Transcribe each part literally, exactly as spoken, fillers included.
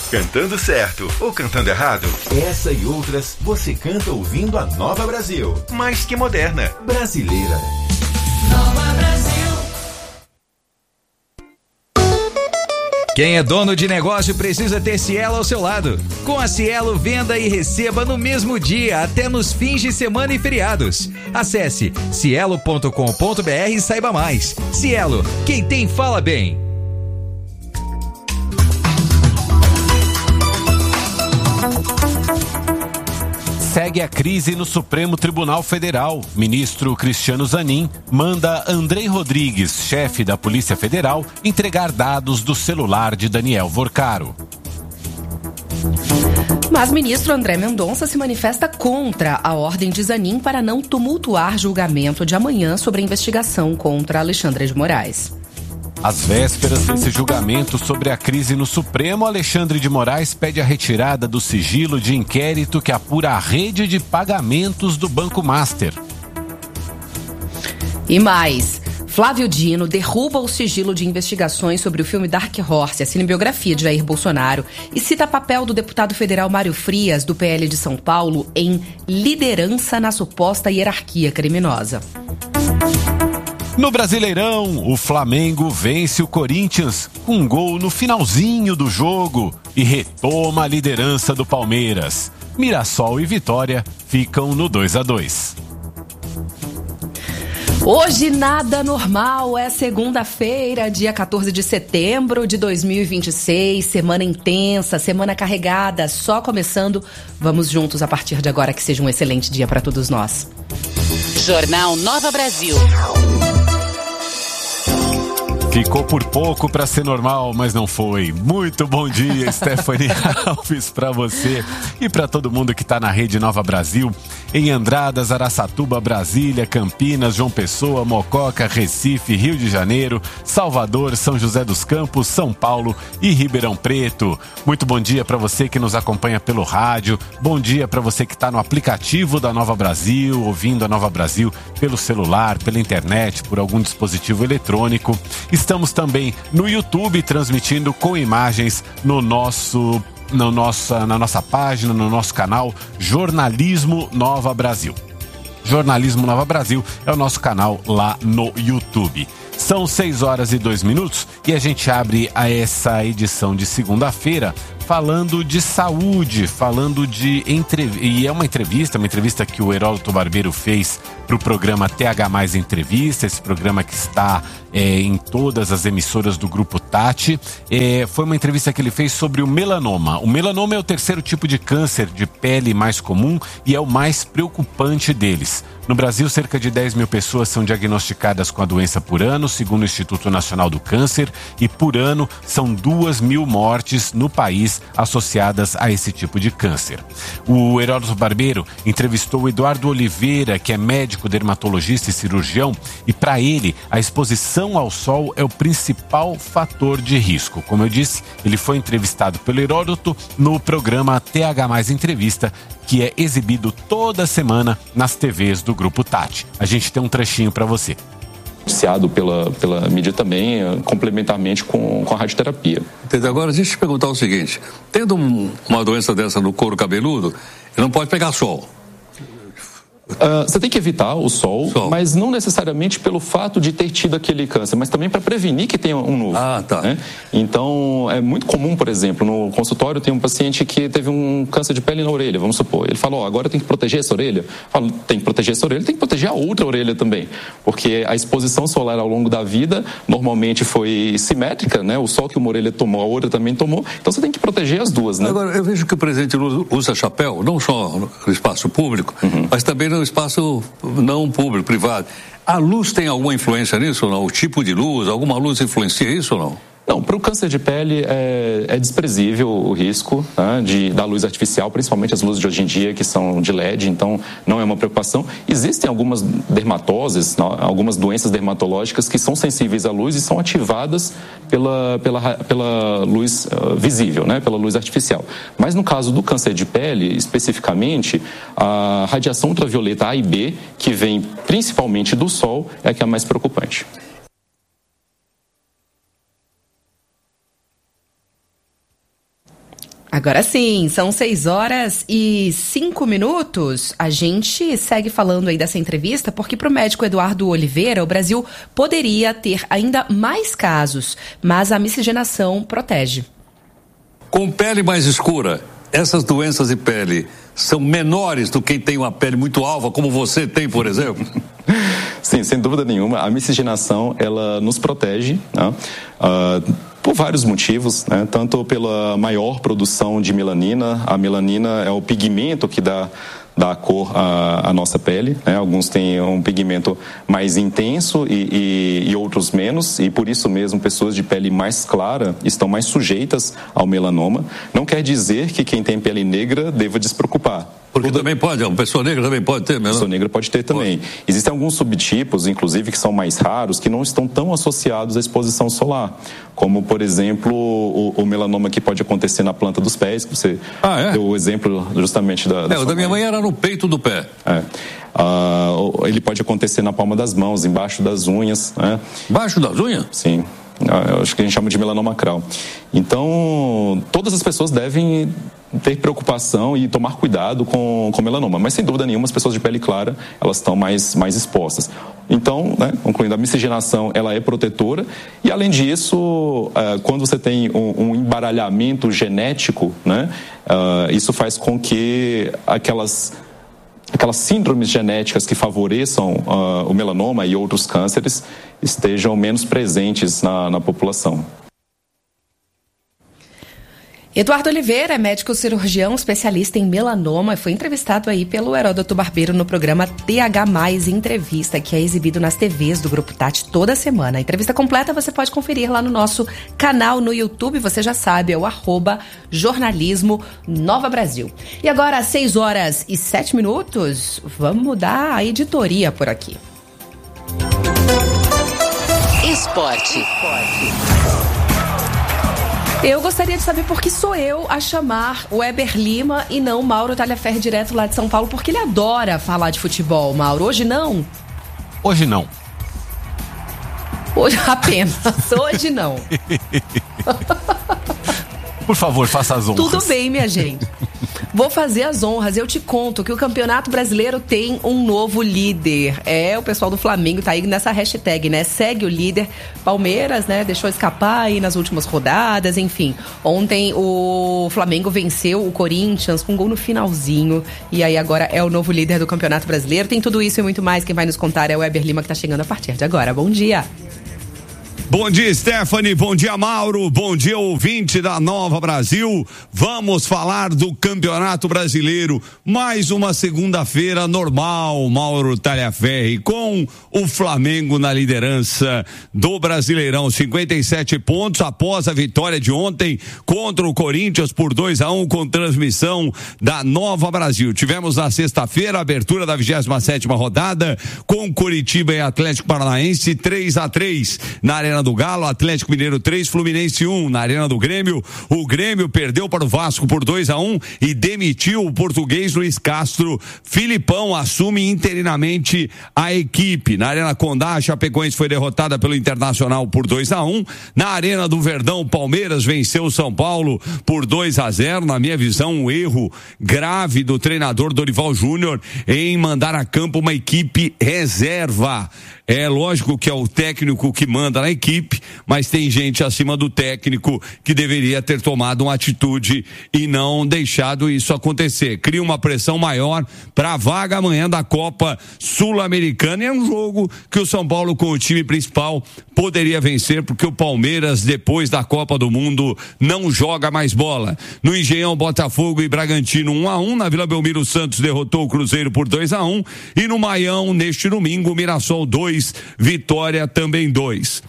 Cantando certo ou cantando errado? Essa e outras você canta ouvindo a Nova Brasil. Mais que moderna, brasileira. Nova Brasil. Quem é dono de negócio precisa ter Cielo ao seu lado. Com a Cielo, venda e receba no mesmo dia, até nos fins de semana e feriados. Acesse cielo ponto com ponto br e saiba mais. Cielo, quem tem fala bem. Segue a crise no Supremo Tribunal Federal. Ministro Cristiano Zanin manda Andrei Rodrigues, chefe da Polícia Federal, entregar dados do celular de Daniel Vorcaro. Mas ministro André Mendonça se manifesta contra a ordem de Zanin para não tumultuar julgamento de amanhã sobre a investigação contra Alexandre de Moraes. Às vésperas desse julgamento sobre a crise no Supremo, Alexandre de Moraes pede a retirada do sigilo de inquérito que apura a rede de pagamentos do Banco Master. E mais, Flávio Dino derruba o sigilo de investigações sobre o filme Dark Horse, a cinebiografia de Jair Bolsonaro, e cita papel do deputado federal Mário Frias, do P L de São Paulo, em liderança na suposta hierarquia criminosa. No Brasileirão, o Flamengo vence o Corinthians com um gol no finalzinho do jogo e retoma a liderança do Palmeiras. Mirassol e Vitória ficam no dois a dois. Hoje nada normal, é segunda-feira, dia quatorze de setembro de dois mil e vinte e seis, semana intensa, semana carregada, só começando. Vamos juntos a partir de agora, que seja um excelente dia para todos nós. Jornal Nova Brasil. Ficou por pouco para ser normal, mas não foi. Muito bom dia, Stephanie Alves, para você e para todo mundo que está na Rede Nova Brasil, em Andradas, Araçatuba, Brasília, Campinas, João Pessoa, Mococa, Recife, Rio de Janeiro, Salvador, São José dos Campos, São Paulo e Ribeirão Preto. Muito bom dia para você que nos acompanha pelo rádio, bom dia para você que está no aplicativo da Nova Brasil, ouvindo a Nova Brasil pelo celular, pela internet, por algum dispositivo eletrônico. Estamos também no YouTube transmitindo com imagens no nosso, no nossa, na nossa página, no nosso canal Jornalismo Nova Brasil. Jornalismo Nova Brasil é o nosso canal lá no YouTube. São seis horas e dois minutos e a gente abre a essa edição de segunda-feira falando de saúde, falando de entrevista, e é uma entrevista, uma entrevista que o Heródoto Barbeiro fez para o programa T H Mais Entrevista, esse programa que está é, em todas as emissoras do Grupo Tati. É, foi uma entrevista que ele fez sobre o melanoma. O melanoma é o terceiro tipo de câncer de pele mais comum e é o mais preocupante deles. No Brasil, cerca de dez mil pessoas são diagnosticadas com a doença por ano, segundo o Instituto Nacional do Câncer, e por ano são duas mil mortes no país associadas a esse tipo de câncer. O Heródoto Barbeiro entrevistou o Eduardo Oliveira, que é médico, dermatologista e cirurgião, e para ele, a exposição ao sol é o principal fator de risco. Como eu disse, ele foi entrevistado pelo Heródoto no programa T H Mais Entrevista, que é exibido toda semana nas T Vs do Grupo Tati. A gente tem um trechinho para você. Noticiado pela, pela mídia também, complementarmente com, com a radioterapia. Agora, deixa eu te perguntar o seguinte, tendo um, uma doença dessa no couro cabeludo, ele não pode pegar sol. Uh, você tem que evitar o sol, sol, mas não necessariamente pelo fato de ter tido aquele câncer, mas também para prevenir que tenha um novo. Ah, tá. Né? Então, é muito comum, por exemplo, no consultório tem um paciente que teve um câncer de pele na orelha, vamos supor. Ele falou, oh, agora tem que proteger essa orelha. Falo, tem que proteger essa orelha, tem que proteger a outra orelha também, porque a exposição solar ao longo da vida normalmente foi simétrica, né? O sol que uma orelha tomou, a outra também tomou, então você tem que proteger as duas, né? Agora, eu vejo que o presidente usa chapéu, não só no espaço público, uhum. mas também no espaço não público, privado. A luz tem alguma influência nisso ou não? O tipo de luz, alguma luz influencia isso ou não? Não, para o câncer de pele é, é desprezível o risco, né, de, da luz artificial, principalmente as luzes de hoje em dia que são de L E D, então não é uma preocupação. Existem algumas dermatoses, algumas doenças dermatológicas que são sensíveis à luz e são ativadas pela, pela, pela luz uh, visível, né, pela luz artificial. Mas no caso do câncer de pele, especificamente, a radiação ultravioleta A e B, que vem principalmente do sol, é a que é a mais preocupante. Agora sim, são seis horas e cinco minutos. A gente segue falando aí dessa entrevista porque para o médico Eduardo Oliveira, o Brasil poderia ter ainda mais casos, mas a miscigenação protege. Com pele mais escura, essas doenças de pele são menores do que quem tem uma pele muito alva, como você tem, por exemplo? Sim, sem dúvida nenhuma. A miscigenação, ela nos protege, né? Uh, por vários motivos, né? Tanto pela maior produção de melanina. A melanina é o pigmento que dá, dá a cor à, à nossa pele, né? Alguns têm um pigmento mais intenso e, e, e outros menos, e por isso mesmo pessoas de pele mais clara estão mais sujeitas ao melanoma. Não quer dizer que quem tem pele negra deva despreocupar. Porque Toda... também pode, uma pessoa negra também pode ter, mesmo. Pessoa negra pode ter também. Pode. Existem alguns subtipos, inclusive, que são mais raros, que não estão tão associados à exposição solar. Como, por exemplo, o, o melanoma que pode acontecer na planta dos pés, que você ah, é? deu o exemplo justamente da... da é, o da minha mãe era no peito do pé. É. Uh, ele pode acontecer na palma das mãos, embaixo das unhas. Né? Embaixo das unhas? Sim. Eu acho que a gente chama de melanoma acral. Então, todas as pessoas devem ter preocupação e tomar cuidado com, com melanoma. Mas, sem dúvida nenhuma, as pessoas de pele clara, elas estão mais, mais expostas. Então, né, concluindo, a miscigenação, ela é protetora. E, além disso, uh, quando você tem um, um embaralhamento genético, né, uh, isso faz com que aquelas... aquelas síndromes genéticas que favoreçam uh, o melanoma e outros cânceres estejam menos presentes na, na população. Eduardo Oliveira é médico cirurgião, especialista em melanoma, foi entrevistado aí pelo Heródoto Barbeiro no programa T H mais Entrevista, que é exibido nas T Vs do Grupo Tati toda semana. A entrevista completa você pode conferir lá no nosso canal no YouTube, você já sabe, é o arroba jornalismo Nova Brasil. E agora, às seis horas e sete minutos, vamos mudar a editoria por aqui. Esporte. Eu gostaria de saber por que sou eu a chamar o Weber Lima e não Mauro Talhaferri, direto lá de São Paulo, porque ele adora falar de futebol, Mauro. Hoje não? Hoje não. Hoje apenas. Hoje não. Por favor, faça as honras. Tudo bem, minha gente. Vou fazer as honras. Eu te conto que o Campeonato Brasileiro tem um novo líder. É, o pessoal do Flamengo tá aí nessa hashtag, né? Segue o líder. Palmeiras, né? Deixou escapar aí nas últimas rodadas, enfim. Ontem o Flamengo venceu o Corinthians com um gol no finalzinho. E aí agora é o novo líder do Campeonato Brasileiro. Tem tudo isso e muito mais. Quem vai nos contar é o Weber Lima, que tá chegando a partir de agora. Bom dia. Bom dia, Stephanie, bom dia, Mauro, bom dia, ouvinte da Nova Brasil. Vamos falar do Campeonato Brasileiro, mais uma segunda-feira normal, Mauro Talhaferri, com o Flamengo na liderança do Brasileirão, cinquenta e sete pontos após a vitória de ontem contra o Corinthians por dois a um com transmissão da Nova Brasil. Tivemos na sexta-feira a abertura da vigésima sétima rodada com Curitiba e Atlético Paranaense três a três na Arena do Galo, Atlético Mineiro três, Fluminense um. Na Arena do Grêmio, o Grêmio perdeu para o Vasco por dois a um e demitiu o português Luiz Castro. Filipão assume interinamente a equipe. Na Arena Condá, a Chapecoense foi derrotada pelo Internacional por dois a um. Na Arena do Verdão, Palmeiras venceu o São Paulo por dois a zero. Na minha visão, um erro grave do treinador Dorival Júnior em mandar a campo uma equipe reserva. É lógico que é o técnico que manda na equipe, mas tem gente acima do técnico que deveria ter tomado uma atitude e não deixado isso acontecer. Cria uma pressão maior para a vaga amanhã da Copa Sul-Americana. E é um jogo que o São Paulo, com o time principal, poderia vencer, porque o Palmeiras, depois da Copa do Mundo, não joga mais bola. No Engenhão, Botafogo e Bragantino um a um. Na Vila Belmiro, o Santos derrotou o Cruzeiro por dois a um. E no Maião, neste domingo, o Mirassol dois, Vitória também dois.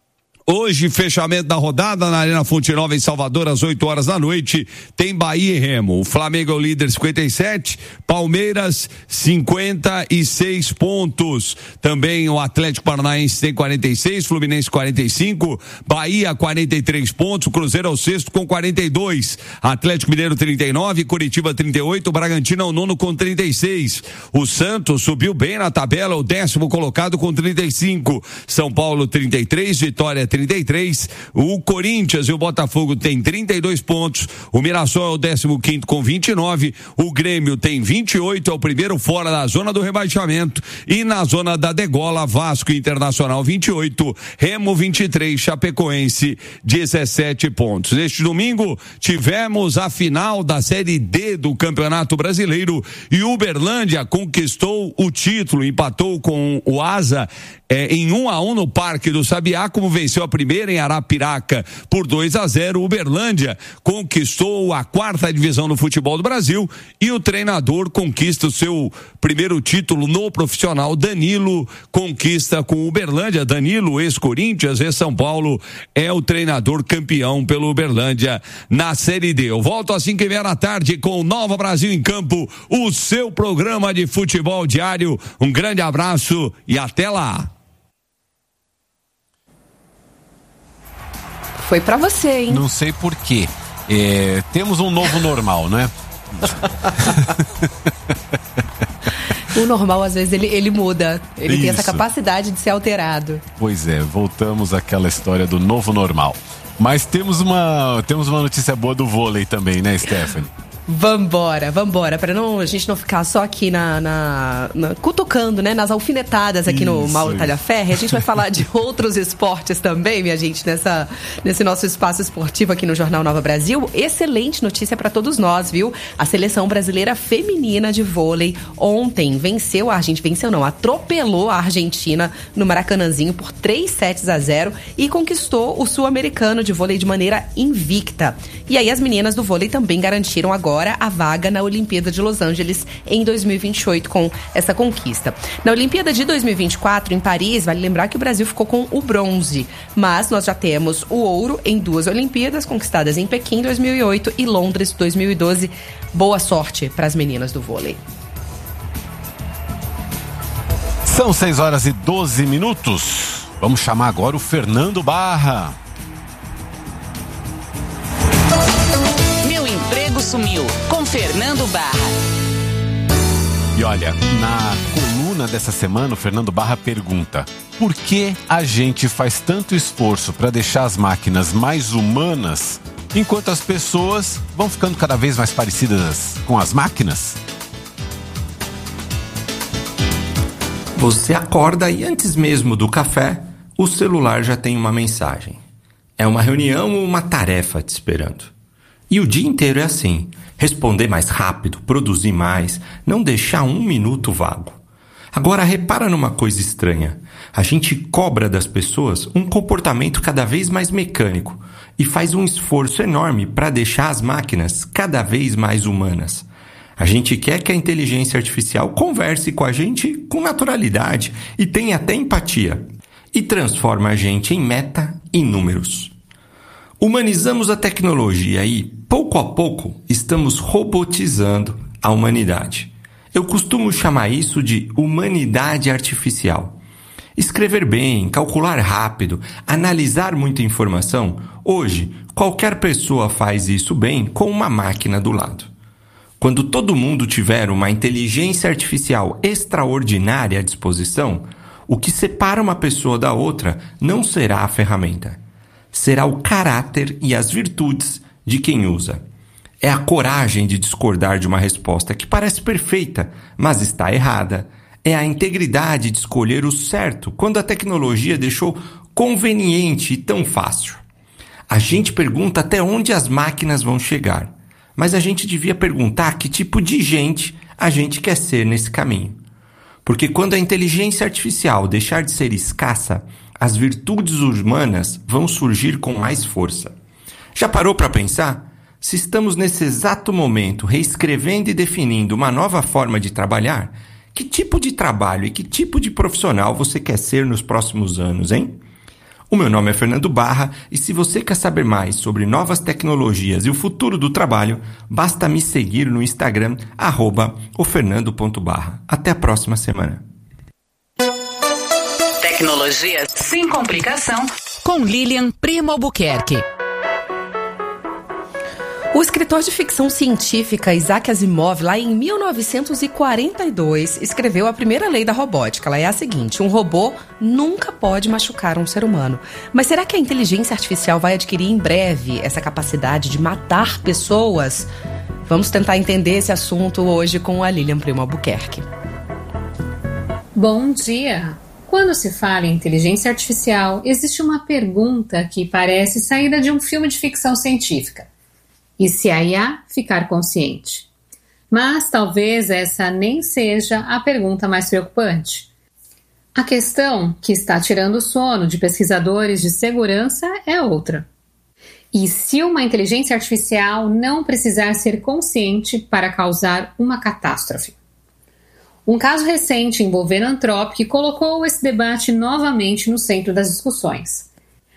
Hoje, fechamento da rodada na Arena Fonte Nova em Salvador, às oito horas da noite, tem Bahia e Remo. O Flamengo é o líder, cinquenta e sete, Palmeiras cinquenta e seis pontos. Também o Atlético Paranaense tem quarenta e seis, Fluminense quarenta e cinco, Bahia quarenta e três pontos, o Cruzeiro é o sexto com quarenta e dois, Atlético Mineiro trinta e nove, Curitiba trinta e oito, o Bragantino é o nono com trinta e seis. O Santos subiu bem na tabela, o décimo colocado com trinta e cinco, São Paulo trinta e três, Vitória trinta e três. O Corinthians e o Botafogo têm trinta e dois pontos. O Mirassol é o décimo quinto com vinte e nove. O Grêmio tem vinte e oito, é o primeiro fora da zona do rebaixamento. E na zona da degola, Vasco Internacional vinte e oito, Remo vinte e três, Chapecoense dezessete pontos. Neste domingo tivemos a final da Série D do Campeonato Brasileiro e o Uberlândia conquistou o título, empatou com o Asa é, em um a um no Parque do Sabiá, como venceu a primeira em Arapiraca por dois a zero. O Uberlândia conquistou a quarta divisão do futebol do Brasil e o treinador conquista o seu primeiro título no profissional. Danilo conquista com o Uberlândia. Danilo, ex-Corinthians, ex-São Paulo, é o treinador campeão pelo Uberlândia na Série D. Eu volto às cinco e meia da tarde com o Nova Brasil em Campo, o seu programa de futebol diário. Um grande abraço e até lá. Foi pra você, hein? Não sei por quê. É, temos um novo normal, né? O normal, às vezes, ele, ele muda. Ele Isso. tem essa capacidade de ser alterado. Pois é, voltamos àquela história do novo normal. Mas temos uma, temos uma notícia boa do vôlei também, né, Stephanie? Vambora, vambora, pra não, a gente não ficar só aqui na, na, na cutucando, né, nas alfinetadas aqui Isso, no Mauro isso. Talhaferri. A gente vai falar de outros esportes também, minha gente, nessa, nesse nosso espaço esportivo aqui no Jornal Nova Brasil. Excelente notícia pra todos nós, viu? A seleção brasileira feminina de vôlei ontem venceu a Argentina, venceu não, atropelou a Argentina no Maracanãzinho por três sets a zero e conquistou o sul-americano de vôlei de maneira invicta. E aí as meninas do vôlei também garantiram agora a vaga na Olimpíada de Los Angeles em dois mil e vinte e oito com essa conquista. Na Olimpíada de dois mil e vinte e quatro, em Paris, vale lembrar que o Brasil ficou com o bronze, mas nós já temos o ouro em duas Olimpíadas conquistadas em Pequim em dois mil e oito e Londres dois mil e doze. Boa sorte para as meninas do vôlei. São seis horas e doze minutos. Vamos chamar agora o Fernando Barra. Sumiu com Fernando Barra. E olha, na coluna dessa semana, o Fernando Barra pergunta: por que a gente faz tanto esforço para deixar as máquinas mais humanas, enquanto as pessoas vão ficando cada vez mais parecidas com as máquinas? Você acorda e antes mesmo do café, o celular já tem uma mensagem. É uma reunião ou uma tarefa te esperando. E o dia inteiro é assim, responder mais rápido, produzir mais, não deixar um minuto vago. Agora repara numa coisa estranha, a gente cobra das pessoas um comportamento cada vez mais mecânico e faz um esforço enorme para deixar as máquinas cada vez mais humanas. A gente quer que a inteligência artificial converse com a gente com naturalidade e tenha até empatia, e transforma a gente em meta e números. Humanizamos a tecnologia e, pouco a pouco, estamos robotizando a humanidade. Eu costumo chamar isso de humanidade artificial. Escrever bem, calcular rápido, analisar muita informação, hoje, qualquer pessoa faz isso bem com uma máquina do lado. Quando todo mundo tiver uma inteligência artificial extraordinária à disposição, o que separa uma pessoa da outra não será a ferramenta. Será o caráter e as virtudes de quem usa. É a coragem de discordar de uma resposta que parece perfeita, mas está errada. É a integridade de escolher o certo quando a tecnologia deixou conveniente e tão fácil. A gente pergunta até onde as máquinas vão chegar, mas a gente devia perguntar que tipo de gente a gente quer ser nesse caminho. Porque quando a inteligência artificial deixar de ser escassa, as virtudes humanas vão surgir com mais força. Já parou para pensar? Se estamos nesse exato momento reescrevendo e definindo uma nova forma de trabalhar, que tipo de trabalho e que tipo de profissional você quer ser nos próximos anos, hein? O meu nome é Fernando Barra e se você quer saber mais sobre novas tecnologias e o futuro do trabalho, basta me seguir no Instagram, arroba ofernando ponto barra. Até a próxima semana. Tecnologia sem complicação com Lilian Primo Albuquerque. O escritor de ficção científica Isaac Asimov, lá em mil novecentos e quarenta e dois, escreveu a primeira lei da robótica. Ela é a seguinte: um robô nunca pode machucar um ser humano. Mas será que a inteligência artificial vai adquirir em breve essa capacidade de matar pessoas? Vamos tentar entender esse assunto hoje com a Lilian Primo Albuquerque. Bom dia! Quando se fala em inteligência artificial, existe uma pergunta que parece saída de um filme de ficção científica. E se a I A ficar consciente? Mas talvez essa nem seja a pergunta mais preocupante. A questão que está tirando o sono de pesquisadores de segurança é outra. E se uma inteligência artificial não precisar ser consciente para causar uma catástrofe? Um caso recente envolvendo a Anthropic colocou esse debate novamente no centro das discussões.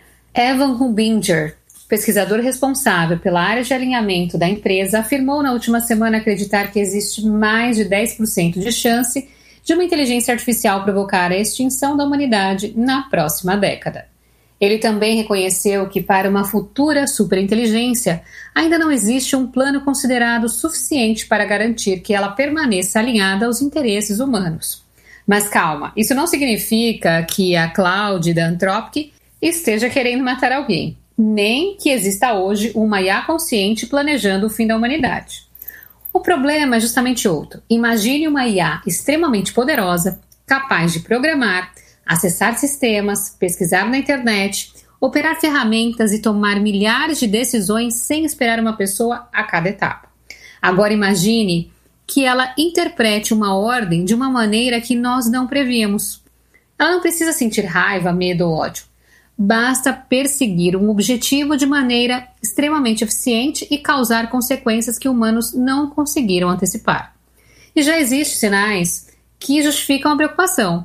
Evan Hubinger, pesquisador responsável pela área de alinhamento da empresa, afirmou na última semana acreditar que existe mais de dez por cento de chance de uma inteligência artificial provocar a extinção da humanidade na próxima década. Ele também reconheceu que para uma futura superinteligência ainda não existe um plano considerado suficiente para garantir que ela permaneça alinhada aos interesses humanos. Mas calma, isso não significa que a Claude da Anthropic esteja querendo matar alguém, nem que exista hoje uma I A consciente planejando o fim da humanidade. O problema é justamente outro. Imagine uma I A extremamente poderosa, capaz de programar, acessar sistemas, pesquisar na internet, operar ferramentas e tomar milhares de decisões sem esperar uma pessoa a cada etapa. Agora imagine que ela interprete uma ordem de uma maneira que nós não prevíamos. Ela não precisa sentir raiva, medo ou ódio. Basta perseguir um objetivo de maneira extremamente eficiente e causar consequências que humanos não conseguiram antecipar. E já existem sinais que justificam a preocupação.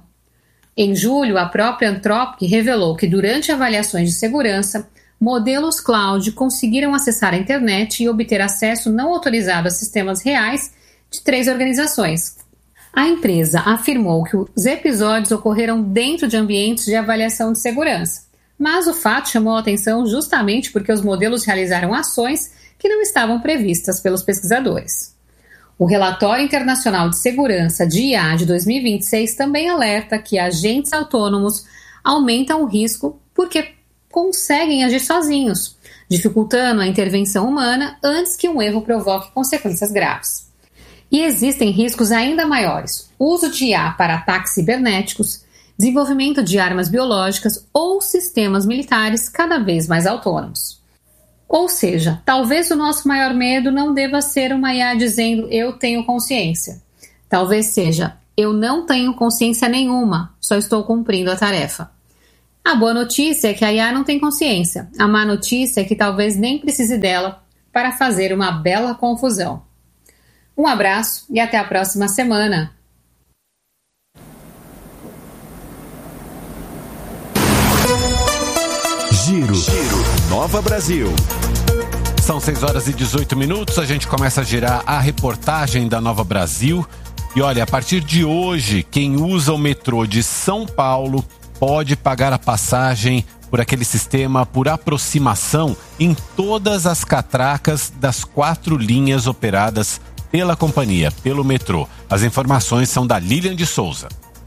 Em julho, a própria Anthropic revelou que durante avaliações de segurança, modelos cloud conseguiram acessar a internet e obter acesso não autorizado a sistemas reais de três organizações. A empresa afirmou que os episódios ocorreram dentro de ambientes de avaliação de segurança. Mas o fato chamou a atenção justamente porque os modelos realizaram ações que não estavam previstas pelos pesquisadores. O Relatório Internacional de Segurança de I A de dois mil e vinte e seis também alerta que agentes autônomos aumentam o risco porque conseguem agir sozinhos, dificultando a intervenção humana antes que um erro provoque consequências graves. E existem riscos ainda maiores: uso de I A para ataques cibernéticos, desenvolvimento de armas biológicas ou sistemas militares cada vez mais autônomos. Ou seja, talvez o nosso maior medo não deva ser uma I A dizendo eu tenho consciência. Talvez seja eu não tenho consciência nenhuma, só estou cumprindo a tarefa. A boa notícia é que a I A não tem consciência. A má notícia é que talvez nem precise dela para fazer uma bela confusão. Um abraço e até a próxima semana. Giro, Giro, Nova Brasil. São seis horas e dezoito minutos, a gente começa a girar a reportagem da Nova Brasil. E olha, a partir de hoje, quem usa o metrô de São Paulo pode pagar a passagem por aquele sistema por aproximação em todas as catracas das quatro linhas operadas pela companhia, pelo metrô. As informações são da Lilian de Souza.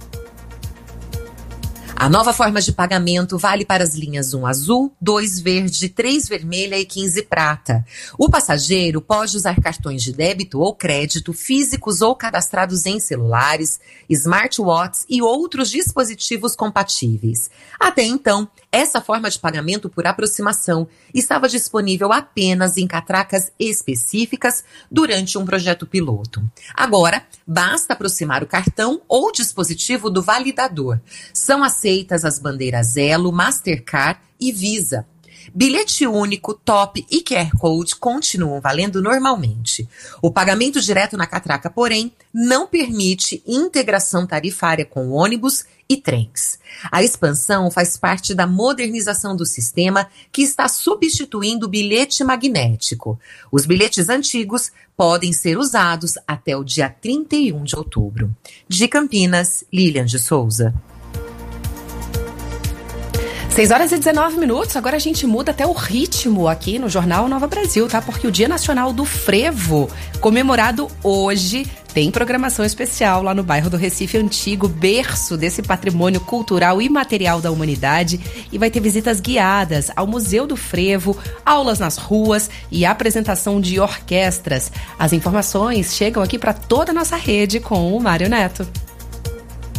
A nova forma de pagamento vale para as linhas um azul, dois verde, três vermelha e quinze prata. O passageiro pode usar cartões de débito ou crédito físicos ou cadastrados em celulares, smartwatches e outros dispositivos compatíveis. Até então, essa forma de pagamento por aproximação estava disponível apenas em catracas específicas durante um projeto piloto. Agora, basta aproximar o cartão ou dispositivo do validador. São aceitas as bandeiras Elo, Mastercard e Visa. Bilhete único, top e Q R Code continuam valendo normalmente. O pagamento direto na catraca, porém, não permite integração tarifária com ônibus e trens. A expansão faz parte da modernização do sistema que está substituindo o bilhete magnético. Os bilhetes antigos podem ser usados até o dia trinta e um de outubro. De Campinas, Lilian de Souza. seis horas e dezenove minutos, agora a gente muda até o ritmo aqui no Jornal Nova Brasil, tá? Porque o Dia Nacional do Frevo, comemorado hoje, tem programação especial lá no bairro do Recife Antigo, berço desse patrimônio cultural e material da humanidade, e vai ter visitas guiadas ao Museu do Frevo, aulas nas ruas e apresentação de orquestras. As informações chegam aqui para toda a nossa rede com o Mário Neto.